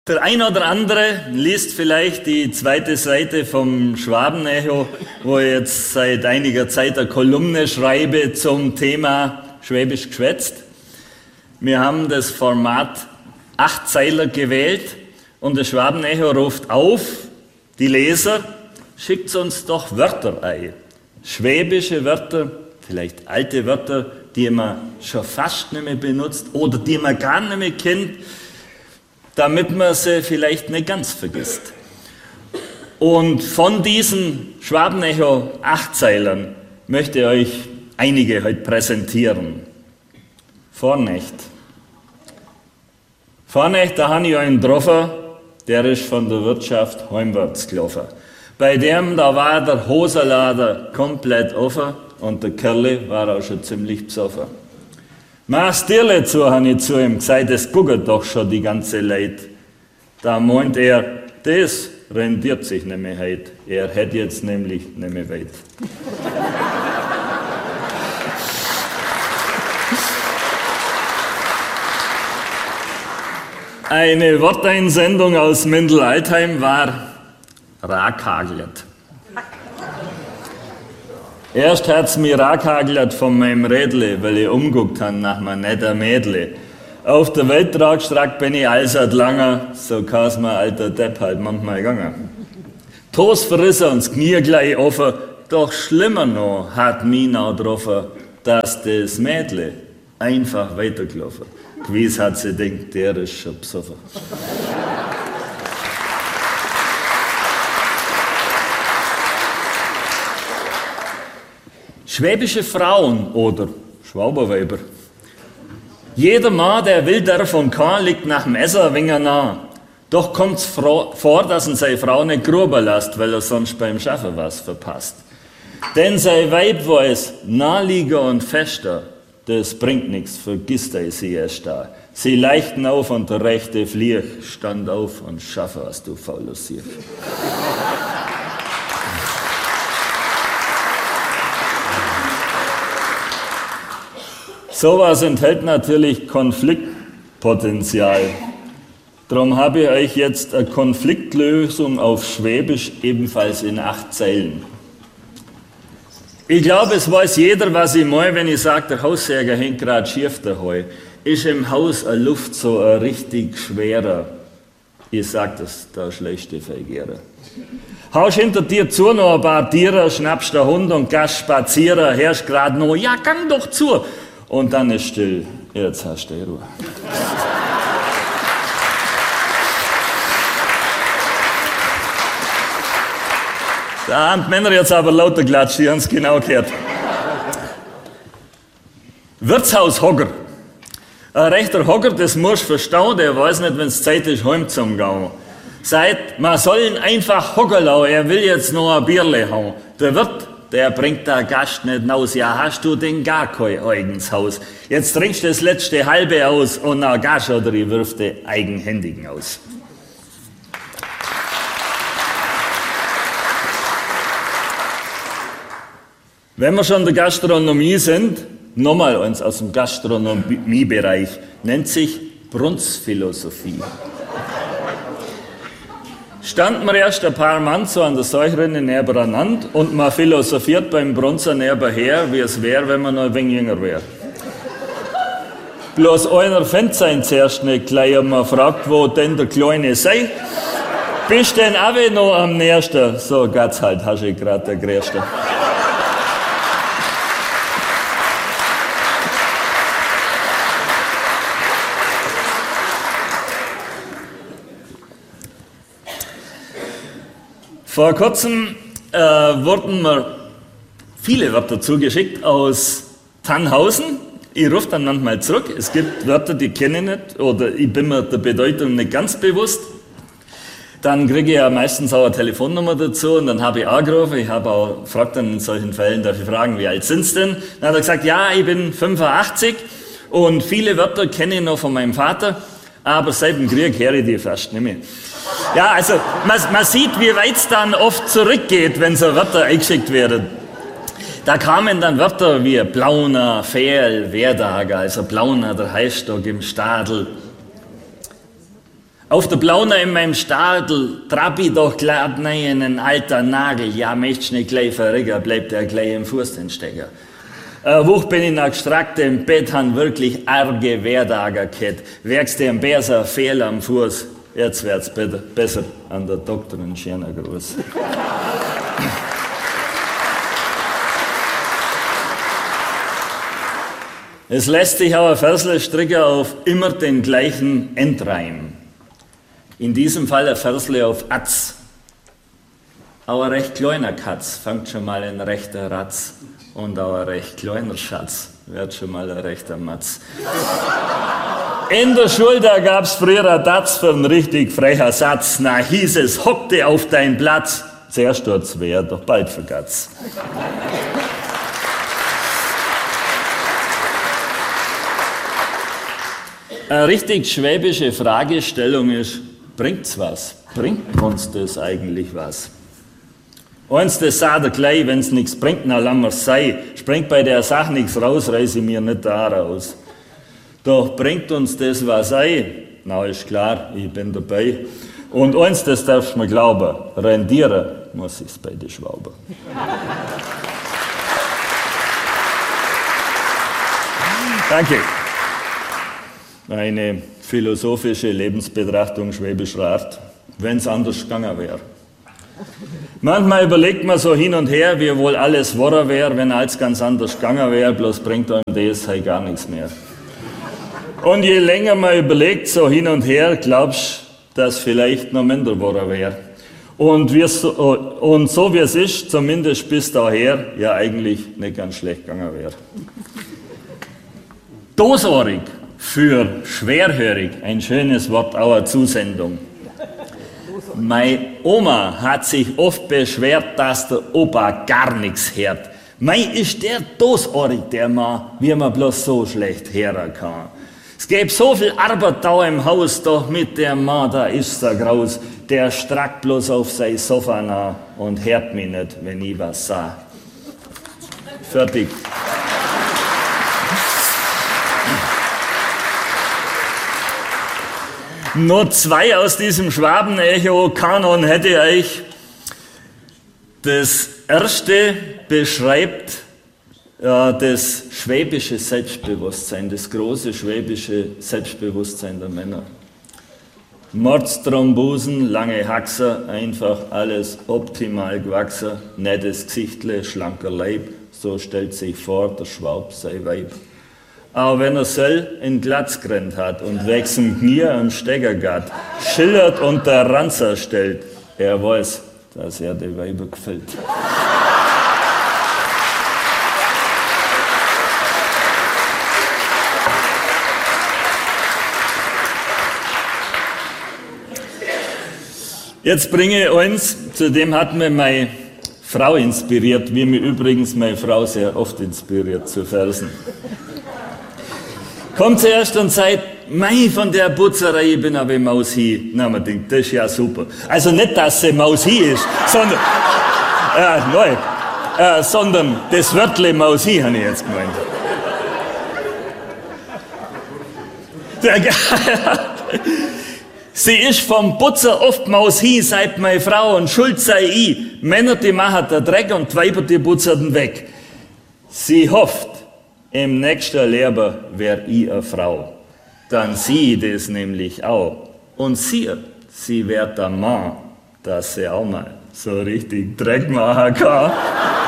Der ein oder andere liest vielleicht die zweite Seite vom Schwabenecho, wo ich jetzt seit einiger Zeit eine Kolumne schreibe zum Thema Schwäbisch geschwätzt. Wir haben das Format 8-Zeiler gewählt und das Schwabenecho ruft auf, die Leser, schickt uns doch Wörter ein. Schwäbische Wörter, vielleicht alte Wörter, die man schon fast nicht mehr benutzt oder die man gar nicht mehr kennt, damit man sie vielleicht nicht ganz vergisst. Und von diesen Schwabenecho 8-Zeilern möchte ich euch einige heute präsentieren. Vornecht. Vornecht, da habe ich einen getroffen, der ist von der Wirtschaft heimwärts gelaufen. Bei dem, da war der Hosenlader komplett offen und der Kerl war auch schon ziemlich besoffen. Mach's dirle zu, habe ich zu ihm gesagt, das guckt doch schon die ganze Leid. Da meint er, das rendiert sich nicht mehr heute. Er hätte jetzt nämlich nicht mehr weit. Eine Worteinsendung aus Mendel-Altheim war rakhagelt. Erst hat's mir rakhagelt von meinem Rädle, weil ich umguckt habe nach meinem netten Mädle. Auf der Welttragstrecke bin ich allseit langer, so kann's mir alter Depp halt manchmal gegangen. Toast verrissen und das Knie gleich offen, doch schlimmer noch hat mich noch getroffen, dass das Mädle einfach weitergelaufen. Gewiss hat sie gedacht, der ist schon besoffen. Schwäbische Frauen oder Schwaberweiber. Jeder Mann, der will davon kann, liegt nach dem Essen ein wenig nah. Doch kommt's vor, dass ihn seine Frau nicht gruben lässt, weil er sonst beim Schaffen was verpasst. Denn sein Weib weiß, naheliger und fester, das bringt nichts, vergisst er sie erst da. Sie leichten auf und der rechte Flieg stand auf und schaffe, was du fauler Sieg. Sowas enthält natürlich Konfliktpotenzial. Darum habe ich euch jetzt eine Konfliktlösung auf Schwäbisch, ebenfalls in 8 Zeilen. Ich glaube, es weiß jeder, was ich meine, wenn ich sage, der Haussäger hängt gerade schief daheim. Ist im Haus eine Luft so ein richtig schwerer. Ich sag das, der schlechte Vergehrer. Haust hinter dir zu noch ein paar Tiere, schnappst den Hund und gehst spazieren, hörst gerade noch, ja, gang doch zu. Und dann ist still. Jetzt hast du Ruhe. Da haben die Männer jetzt aber lauter klatscht, die haben es genau gehört. Wirtshaushocker. Ein rechter Hocker, das musst du verstehen, der weiß nicht, wenn es Zeit ist, heim zum Gehen. Sagt, man soll ihn einfach hocken lassen, er will jetzt noch ein Bierle haben. Der Wirt, der bringt der Gast nicht raus. Ja, hast du denn gar kein eigenes Haus? Jetzt trinkst du das letzte halbe aus und nach Gast oder ich wirf den eigenhändigen aus. Wenn wir schon in der Gastronomie sind, nochmal eins aus dem Gastronomiebereich, nennt sich Brunsphilosophie. Standen wir erst ein paar Mann so an der Säuchrinne nebeneinander und man philosophiert beim Brunzer nebenher, wie es wäre, wenn man noch ein wenig jünger wäre. Bloß einer fängt sein zuerst nicht gleich und man fragt, wo denn der Kleine sei. Bist denn auch noch am nächsten? So geht's halt, hast du gerade der Größte. Vor kurzem wurden mir viele Wörter zugeschickt aus Tannhausen. Ich rufe dann manchmal zurück. Es gibt Wörter, die kenne ich nicht oder ich bin mir der Bedeutung nicht ganz bewusst. Dann kriege ich ja meistens auch eine Telefonnummer dazu und dann habe ich angerufen. Ich habe auch gefragt dann in solchen Fällen, darf ich fragen, wie alt sind Sie denn? Dann hat er gesagt, ja, ich bin 85 und viele Wörter kenne ich noch von meinem Vater, aber seit dem Krieg höre ich die fast nicht mehr. Ja, also man sieht, wie weit es dann oft zurückgeht, wenn so Wörter eingeschickt werden. Da kamen dann Wörter wie Blauner, Fehl, Werdager, also Blauner, der Heißstock im Stadel. Auf der Blauna in meinem Stadel trapp ich doch glatt nein ein alter Nagel. Ja, möcht's nicht gleich verrigger, bleibt er gleich im Fuß den Stecker. Wuch bin ich nach gestreckt im Bett, han wirklich arge Wehrdager kett. Werkst dir ein besser Fehl am Fuß, jetzt wird's besser an der Doktorin schöner Gruß. Es lässt sich auch ein Versle stricken auf immer den gleichen Endreim. In diesem Fall ein Versle auf Atz. Auch ein recht kleiner Katz fängt schon mal ein rechter Ratz. Und auch ein recht kleiner Schatz wird schon mal ein rechter Matz. In der Schule, da gab's früher ein Datz für einen richtig frecher Satz. Na hieß es, hockte auf deinen Platz. Zuerst tut's weh, doch bald vergat's. Eine richtig schwäbische Fragestellung ist, bringt's was? Bringt uns das eigentlich was? Eins, das sagt er gleich, wenn's nichts bringt, na lass mir's sei. Springt bei der Sache nichts raus, reiß ich mir nicht da raus. Doch bringt uns das was ein? Na, ist klar, ich bin dabei. Und eins, das darfst du mir glauben, rendieren muss ich's bei den Schwauber. Danke. Eine philosophische Lebensbetrachtung schwäbischer Art, wenn's anders gegangen wäre. Manchmal überlegt man so hin und her, wie wohl alles wahr wäre, wenn alles ganz anders gegangen wäre, bloß bringt einem das halt gar nichts mehr. Und je länger man überlegt, so hin und her, glaubst du, dass vielleicht noch minder wahr wäre. Und so wie es ist, zumindest bis daher, ja eigentlich nicht ganz schlecht gegangen wäre. Dosohrig für schwerhörig, ein schönes Wort, auch eine Zusendung. Meine Oma hat sich oft beschwert, dass der Opa gar nichts hört. Mei ist der dosohrig, der Mann, wie man bloß so schlecht hören kann. Es gäbe so viel Arbeit da im Haus, doch mit der Mann, da ist er graus. Der strackt bloß auf sein Sofa nah und hört mich nicht, wenn ich was sag. Fertig. Nur zwei aus diesem Schwaben-Echo-Kanon hätte ich. Das erste beschreibt das schwäbische Selbstbewusstsein, das große schwäbische Selbstbewusstsein der Männer. Mordsthrombosen, lange Haxer, einfach alles optimal gewachsen, nettes Gesichtle, schlanker Leib, so stellt sich vor, der Schwab sei Weib. Aber wenn er soll, in Glatzgrennt hat und wechseln Knie am Stecker gatt, schillert und der Ranzer stellt, er weiß, dass er die Weiber gefällt. Jetzt bringe ich eins, zu dem hat mir meine Frau inspiriert, wie mich übrigens meine Frau sehr oft inspiriert zu Versen. Kommt zuerst und sagt, mei, von der Putzerei, ich bin aber Maus hier. Na, man denkt, das ist ja super. Also nicht, dass sie Maus hier ist, sondern, sondern das Wörtle Maus hier, habe ich jetzt gemeint. Sie ist vom Putzer oft Maus hier, sagt meine Frau, und schuld sei ich. Männer, die machen den Dreck und die Weiber, die putzern weg. Sie hofft, im nächsten Leben wär ich eine Frau. Dann sieh ich das nämlich auch. Und sie wird der Mann, dass sie auch mal so richtig Dreck machen kann.